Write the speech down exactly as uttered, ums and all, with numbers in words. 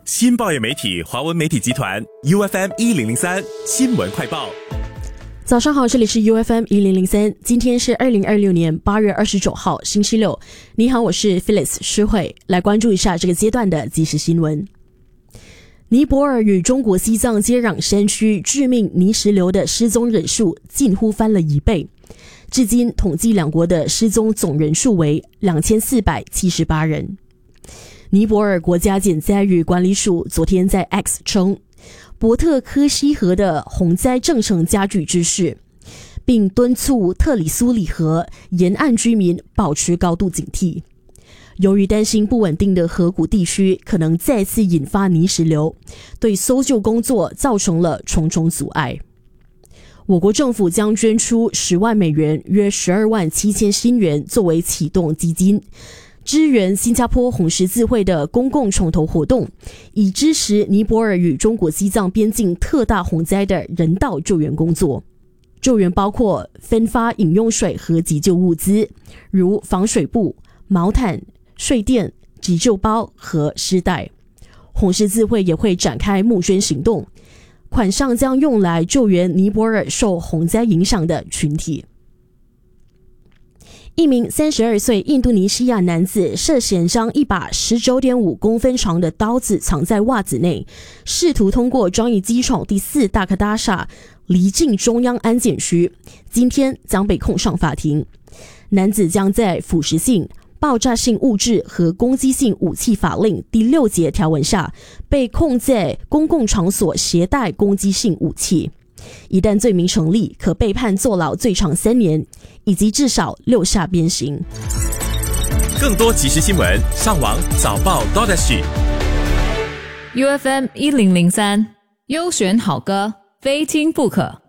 新报业媒体华文媒体集团 U F M 一零零三新闻快报。 早上好，这里是 U F M 一零零三，今天是二零二六年八月二十九号星期六。你好，我是 Phyllis 施慧，来关注一下这个阶段的即时新闻。尼泊尔与中国西藏接壤山区致命泥石流的失踪人数近乎翻了一倍，至今统计两国的失踪总人数为两千四百七十八人。尼泊尔国家减灾与管理署昨天在 X 称，伯特科西河的洪灾正成加剧之势，并敦促特里苏里河沿岸居民保持高度警惕。由于担心不稳定的河谷地区可能再次引发泥石流，对搜救工作造成了重重阻碍。我国政府将捐出十万美元，约十二万七千新元作为启动基金，支援新加坡红十字会的公共重头活动，以支持尼泊尔与中国西藏边境特大洪灾的人道救援工作。救援包括分发饮用水和急救物资，如防水布、毛毯、睡垫、急救包和尸袋。红十字会也会展开募捐行动，款项将用来救援尼泊尔受洪灾影响的群体。一名三十二岁印度尼西亚男子涉嫌将一把 十九点五公分长的刀子藏在袜子内，试图通过樟宜机场第四大克大厦离境中央安检区，今天将被控上法庭。男子将在腐蚀性、爆炸性物质和攻击性武器法令第六节条文下被控在公共场所携带攻击性武器，一旦罪名成立，可被判坐牢最长三年，以及至少六下鞭刑。 更多即时新闻，上网早报 .sg。 U F M 一零零三优选好歌，非听不可。